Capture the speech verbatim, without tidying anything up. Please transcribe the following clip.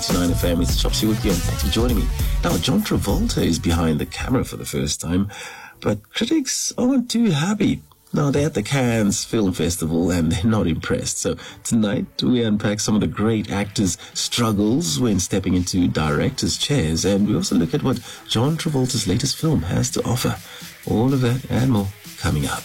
eighty-nine F M. It's Chopsy with you, and thanks for joining me. Now, John Travolta is behind the camera for the first time, but critics aren't too happy. Now, they're at the Cannes Film Festival and they're not impressed. So tonight, we unpack some of the great actors' struggles when stepping into directors' chairs, and we also look at what John Travolta's latest film has to offer. All of that and more coming up.